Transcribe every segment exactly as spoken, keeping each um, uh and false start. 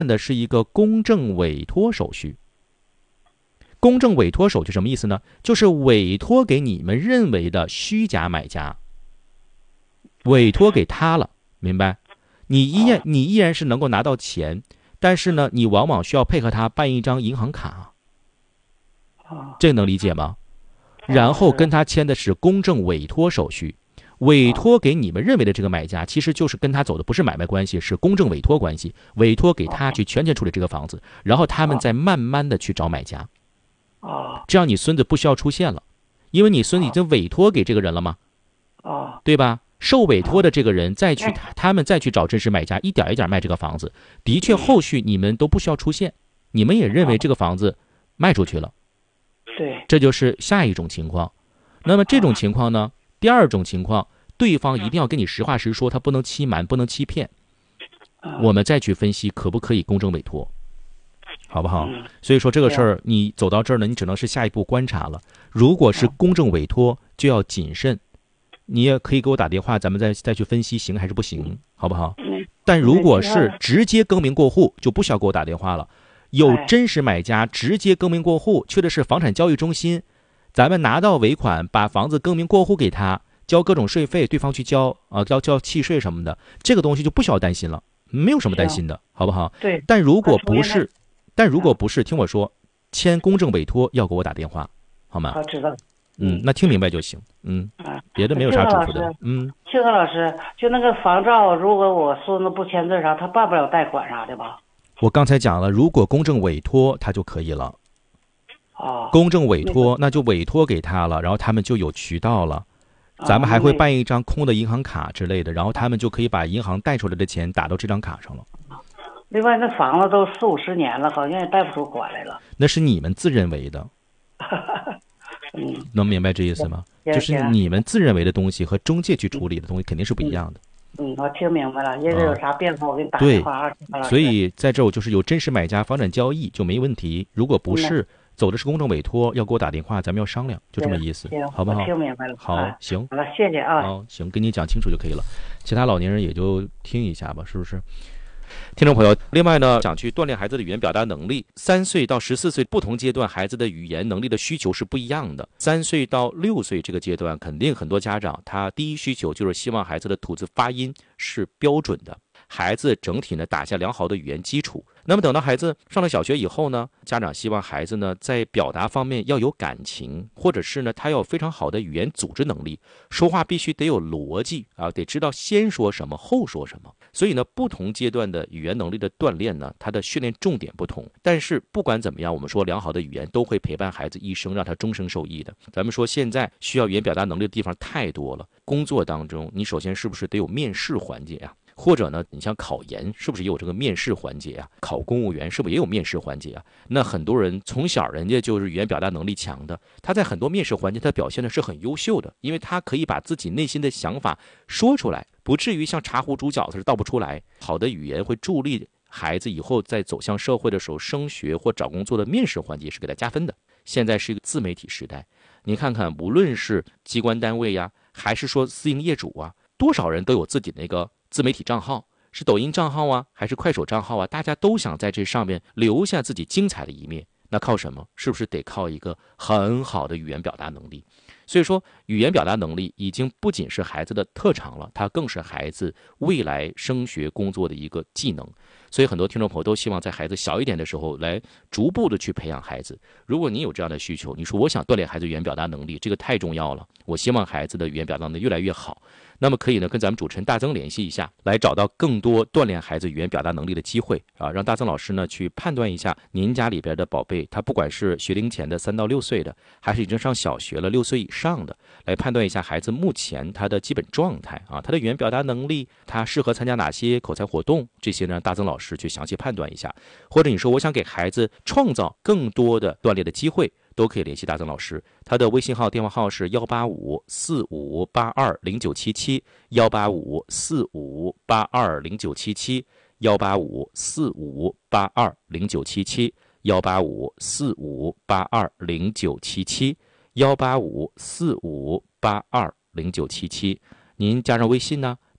的是一个公证委托手续。公证委托手续什么意思呢？就是委托给你们认为的虚假买家，委托给他了，明白？你依然你依然是能够拿到钱，但是呢，你往往需要配合他办一张银行卡，这能理解吗？然后跟他签的是公证委托手续，委托给你们认为的这个买家，其实就是跟他走的不是买卖关系，是公证委托关系，委托给他去全权处理这个房子，然后他们再慢慢的去找买家。这样你孙子不需要出现了，因为你孙子已经委托给这个人了嘛，对吧？受委托的这个人再去他们再去找真实买家，一点一点卖这个房子，的确后续你们都不需要出现，你们也认为这个房子卖出去了， 对， 这就是下一种情况。那么这种情况呢，第二种情况，对方一定要跟你实话实说，他不能欺瞒，不能欺骗，我们再去分析可不可以公证委托，好不好？所以说这个事儿你走到这儿呢，你只能是下一步观察了。如果是公证委托，就要谨慎。你也可以给我打电话，咱们再再去分析行还是不行，好不好？但如果是直接更名过户，就不需要给我打电话了。有真实买家直接更名过户，去的是房产交易中心，咱们拿到尾款，把房子更名过户给他，交各种税费，对方去交啊，交交契税什么的，这个东西就不需要担心了，没有什么担心的，好不好？ 对。 但如果不是，但如果不是，听我说，签公证委托要给我打电话，好吗？ 好，知道。 嗯，那听明白就行。嗯，别的没有啥嘱咐的。嗯， 庆和老师，就那个房照，如果我孙子不签字啥，他办不了贷款啥的吧？ 我刚才讲了，如果公证委托，他就可以了。 哦， 公证委托，那就委托给他了，然后他们就有渠道了。咱们还会办一张空的银行卡之类的，然后他们就可以把银行贷出来的钱打到这张卡上了。 另外，那房子都四五十年了，好像也贷不出款来了。 那是你们自认为的。 嗯， 能明白这意思吗？就是你们自认为的东西和中介去处理的东西肯定是不一样的。 嗯，我听明白了，要是有啥变化，我给你打电话。 对，所以在这儿我就是有真实买家房产交易就没问题。如果不是走的是公证委托，要给我打电话，咱们要商量，就这么意思，好不好？ 听明白了。 好，行。 好了，谢谢啊。 好，行，跟你讲清楚就可以了。其他老年人也就听一下吧，是不是？听众朋友，另外呢，想去锻炼孩子的语言表达能力，三岁到十四岁不同阶段孩子的语言能力的需求是不一样的。三岁到六岁这个阶段，肯定很多家长他第一需求就是希望孩子的吐字发音是标准的，孩子整体呢打下良好的语言基础。那么等到孩子上了小学以后呢，家长希望孩子呢在表达方面要有感情，或者是呢他要有非常好的语言组织能力，说话必须得有逻辑啊，得知道先说什么后说什么。所以呢，不同阶段的语言能力的锻炼呢，它的训练重点不同。但是不管怎么样，我们说良好的语言都会陪伴孩子一生，让他终生受益的。咱们说现在需要语言表达能力的地方太多了，工作当中你首先是不是得有面试环节啊？或者呢，你像考研是不是也有这个面试环节啊？考公务员是不是也有面试环节啊？那很多人从小人家就是语言表达能力强的，他在很多面试环节他表现的是很优秀的，因为他可以把自己内心的想法说出来，不至于像茶壶煮饺子是倒不出来。好的语言会助力孩子以后在走向社会的时候，升学或找工作的面试环节是给他加分的。现在是一个自媒体时代，你看看无论是机关单位呀，还是说私营业主啊，多少人都有自己那个自媒体账号，是抖音账号啊，还是快手账号啊，大家都想在这上面留下自己精彩的一面。那靠什么？是不是得靠一个很好的语言表达能力？所以说语言表达能力已经不仅是孩子的特长了，它更是孩子未来升学工作的一个技能。所以很多听众朋友都希望在孩子小一点的时候来逐步的去培养孩子。如果你有这样的需求，你说我想锻炼孩子语言表达能力，这个太重要了，我希望孩子的语言表达能力越来越好，那么可以呢跟咱们主持人大曾联系一下，来找到更多锻炼孩子语言表达能力的机会啊，让大曾老师呢去判断一下您家里边的宝贝，他不管是学龄前的三到六岁的，还是已经上小学了六岁以上的，来判断一下孩子目前他的基本状态啊，他的语言表达能力，他适合参加哪些口才活动，这些呢大曾老师去详细判断一下。或者你说我想给孩子创造更多的锻炼的机会，都可以联系大曾老师，他的微信号电话号是幺八五四五八二零九七七，幺八五四五八二零九七七，幺八五四五八二零九七七，幺八五四五八二零九七七，幺八五四五八二零九七七。您加上微信呢，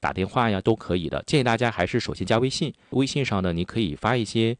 打电话呀都可以的。建议大家还是首先加微信，微信上呢你可以发一些